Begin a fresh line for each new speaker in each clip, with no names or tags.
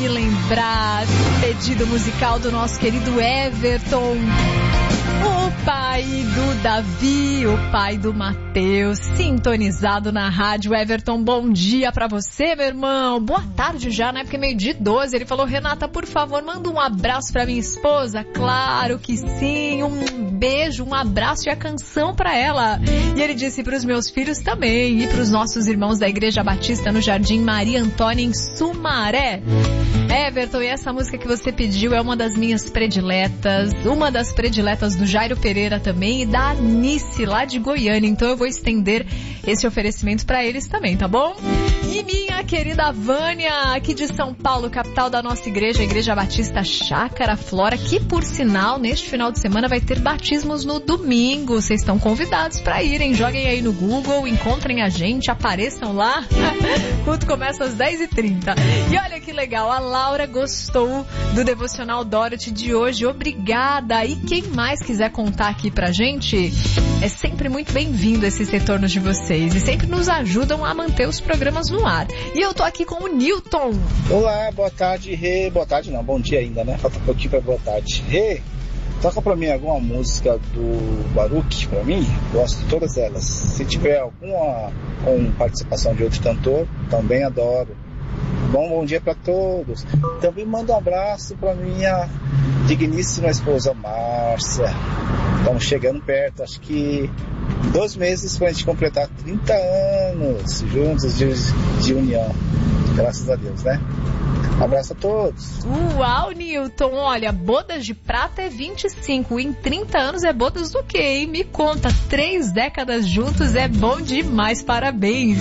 me lembrar, pedido musical do nosso querido Everton, o pai do Davi, o pai do Matheus, sintonizado na rádio. Everton, bom dia pra você, meu irmão. Boa tarde já, né? Porque 12:12. Ele falou: Renata, por favor, manda um abraço pra minha esposa. Claro que sim, um beijo, um abraço e a canção pra ela. E ele disse pros meus filhos também e pros nossos irmãos da Igreja Batista no Jardim Maria Antônia, em Sumaré. Everton, e essa música que você pediu é uma das minhas prediletas, uma das prediletas do Jairo Pereira também e da Anice, lá de Goiânia. Então eu vou estender esse oferecimento para eles também, tá bom? E minha querida Vânia, aqui de São Paulo, capital da nossa igreja, a Igreja Batista Chácara Flora, que por sinal, neste final de semana vai ter batismos no domingo. Vocês estão convidados para irem, joguem aí no Google, encontrem a gente, apareçam lá. O culto começa às 10h30. E olha que legal, a Laura gostou do Devocional Dorothy de hoje, obrigada. E quem mais quiser contar aqui pra gente, é sempre muito bem-vindo esses retornos de vocês e sempre nos ajudam a manter os programas no ar. E eu tô aqui com o Newton.
Olá, boa tarde, Rê. Boa tarde não, bom dia ainda, né? Falta um pouquinho pra boa tarde. Rê, toca pra mim alguma música do Baruch pra mim, gosto de todas elas. Se tiver alguma com participação de outro cantor, também adoro. Bom dia para todos. Também mando um abraço para minha digníssima esposa Márcia. Estamos chegando perto, acho que 2 meses para a gente completar 30 anos juntos de união. Graças a Deus, né? Abraço a todos.
Uau, Newton, olha, bodas de prata é 25, em 30 anos é bodas do quê, hein? Me conta, 3 décadas juntos é bom demais, parabéns.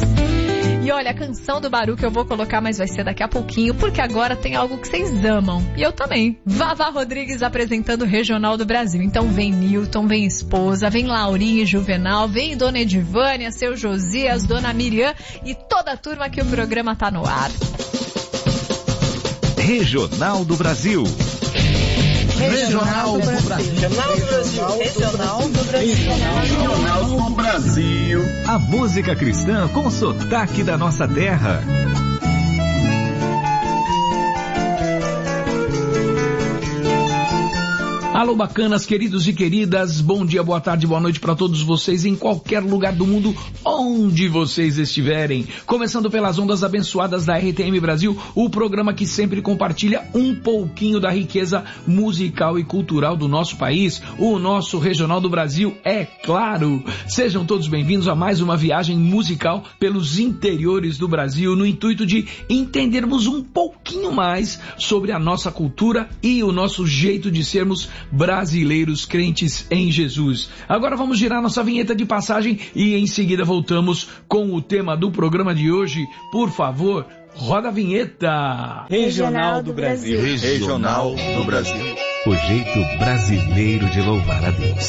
E olha, a canção do Baruch eu vou colocar, mas vai ser daqui a pouquinho, porque agora tem algo que vocês amam. E eu também. Vavá Rodrigues apresentando o Regional do Brasil. Então vem Newton, vem esposa, vem Laurinha e Juvenal, vem Dona Edivânia, seu Josias, Dona Miriam e toda a turma que o programa tá no ar.
Regional do Brasil.
Regional do Brasil. Regional do Brasil. Regional do Brasil.
Regional do Brasil. A música cristã com sotaque da nossa terra.
Alô, bacanas, queridos e queridas, bom dia, boa tarde, boa noite para todos vocês em qualquer lugar do mundo onde vocês estiverem. Começando pelas ondas abençoadas da RTM Brasil, o programa que sempre compartilha um pouquinho da riqueza musical e cultural do nosso país, o nosso Regional do Brasil, é claro. Sejam todos bem-vindos a mais uma viagem musical pelos interiores do Brasil, no intuito de entendermos um pouquinho mais sobre a nossa cultura e o nosso jeito de sermos brasileiros crentes em Jesus. Agora vamos girar nossa vinheta de passagem e em seguida voltamos com o tema do programa de hoje. Por favor, roda a vinheta.
Regional do Brasil.
Regional do Brasil. O jeito brasileiro de louvar a Deus.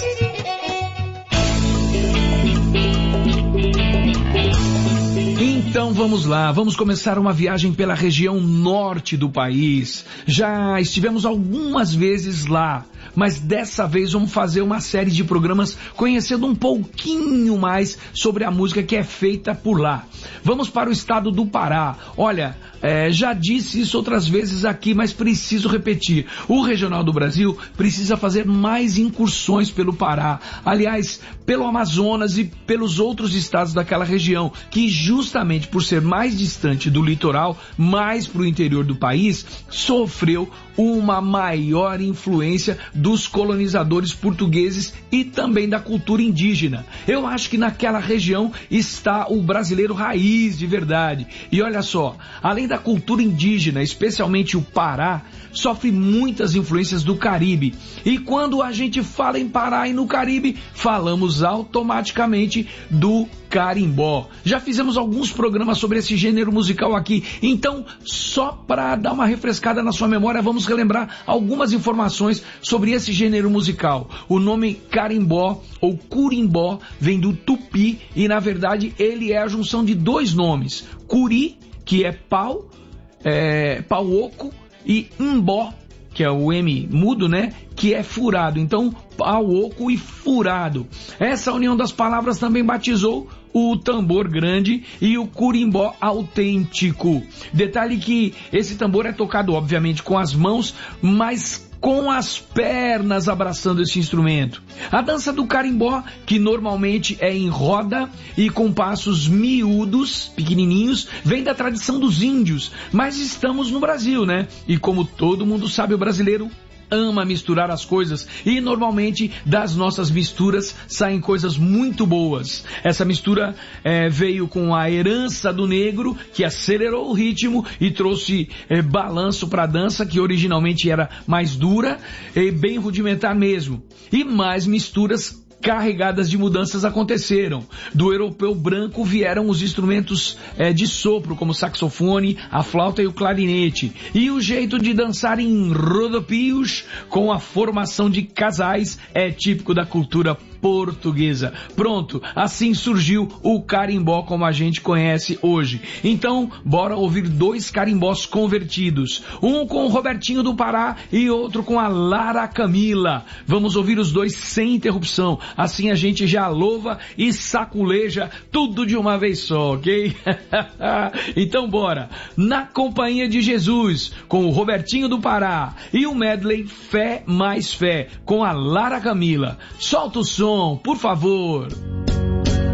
Então vamos lá, vamos começar uma viagem pela região norte do país. Já estivemos algumas vezes lá, mas dessa vez vamos fazer uma série de programas conhecendo um pouquinho mais sobre a música que é feita por lá. Vamos para o estado do Pará. Olha, já disse isso outras vezes aqui, mas preciso repetir. O Regional do Brasil precisa fazer mais incursões pelo Pará. Aliás, pelo Amazonas e pelos outros estados daquela região, que justamente por ser mais distante do litoral, mais para o interior do país, sofreu uma maior influência dos colonizadores portugueses e também da cultura indígena. Eu acho que naquela região está o brasileiro raiz de verdade. E olha só, além da cultura indígena, especialmente o Pará, sofre muitas influências do Caribe. E quando a gente fala em Pará e no Caribe, falamos automaticamente do carimbó. Já fizemos alguns programas sobre esse gênero musical aqui, então só para dar uma refrescada na sua memória, vamos relembrar algumas informações sobre esse gênero musical. O nome carimbó ou curimbó vem do tupi e na verdade ele é a junção de 2 nomes, curi, que é pau, pau oco, e imbó, que é o M mudo, né? Que é furado. Então, pau oco e furado. Essa união das palavras também batizou o tambor grande e o curimbó autêntico. Detalhe que esse tambor é tocado, obviamente, com as mãos, mas com as pernas abraçando esse instrumento. A dança do carimbó, que normalmente é em roda e com passos miúdos, pequenininhos, vem da tradição dos índios, mas estamos no Brasil, né? E como todo mundo sabe, o brasileiro ama misturar as coisas e normalmente das nossas misturas saem coisas muito boas. Essa mistura veio com a herança do negro, que acelerou o ritmo e trouxe balanço para a dança, que originalmente era mais dura e bem rudimentar mesmo. E mais misturas carregadas de mudanças aconteceram. Do europeu branco vieram os instrumentos de sopro, como o saxofone, a flauta e o clarinete. E o jeito de dançar em rodopios, com a formação de casais, é típico da cultura portuguesa. Pronto, assim surgiu o carimbó como a gente conhece hoje. Então, bora ouvir 2 carimbós convertidos. Um com o Robertinho do Pará e outro com a Lara Camila. Vamos ouvir os 2 sem interrupção. Assim a gente já louva e saculeja tudo de uma vez só, ok? Então bora. Na Companhia de Jesus, com o Robertinho do Pará e o medley Fé Mais Fé, com a Lara Camila. Solta o som, por favor.